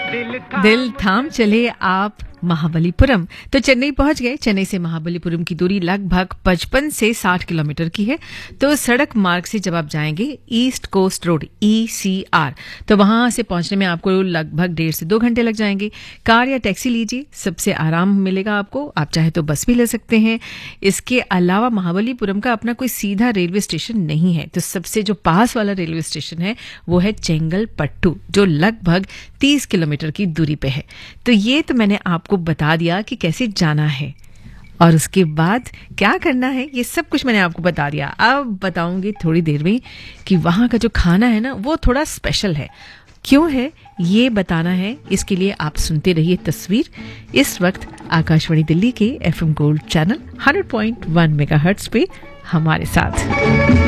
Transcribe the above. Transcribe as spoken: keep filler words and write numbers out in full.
दिल थाम चले आप महाबलीपुरम। तो चेन्नई पहुंच गए। चेन्नई से महाबलीपुरम की दूरी लगभग पचपन से साठ किलोमीटर की है। तो सड़क मार्ग से जब आप जाएंगे ईस्ट कोस्ट रोड ई सी आर, तो वहां से पहुंचने में आपको लगभग डेढ़ से दो घंटे लग जाएंगे। कार या टैक्सी लीजिए, सबसे आराम मिलेगा आपको। आप चाहे तो बस भी ले सकते हैं। इसके अलावा महाबलीपुरम का अपना कोई सीधा रेलवे स्टेशन नहीं है। तो सबसे जो पास वाला रेलवे स्टेशन है वो है चेंगलपट्टू, जो लगभग तीस किलोमीटर की दूरी पे है। तो ये तो मैंने आपको को बता दिया कि कैसे जाना है और उसके बाद क्या करना है, ये सब कुछ मैंने आपको बता दिया। अब बताऊंगी थोड़ी देर में कि वहां का जो खाना है ना वो थोड़ा स्पेशल है। क्यों है ये बताना है, इसके लिए आप सुनते रहिए तस्वीर। इस वक्त आकाशवाणी दिल्ली के FM gold channel hundred point one megahertz पे हमारे साथ।